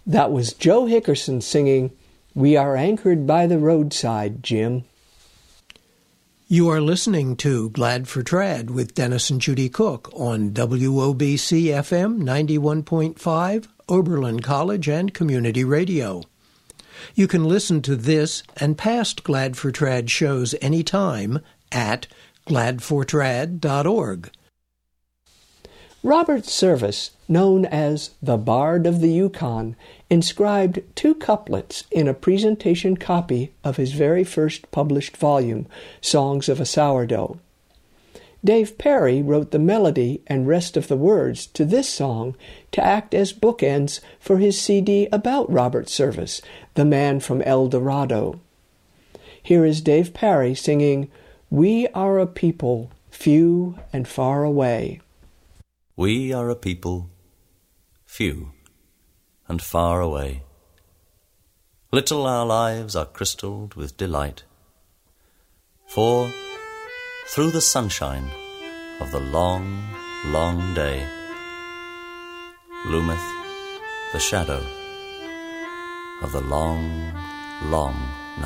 That was Joe Hickerson singing, "We Are Anchored by the Roadside, Jim." You are listening to Glad for Trad with Dennis and Judy Cook on WOBC FM 91.5, Oberlin College and Community Radio. You can listen to this and past Glad for Trad shows anytime at gladfortrad.org. Robert Service, known as the Bard of the Yukon, inscribed 2 couplets in a presentation copy of his very first published volume, Songs of a Sourdough. Dave Perry wrote the melody and rest of the words to this song to act as bookends for his CD about Robert Service, the man from El Dorado. Here is Dave Perry singing, "We are a people, few and far away." We are a people, few and far away. Little our lives are crystalled with delight, for through the sunshine of the long, long day loometh the shadow of the long, long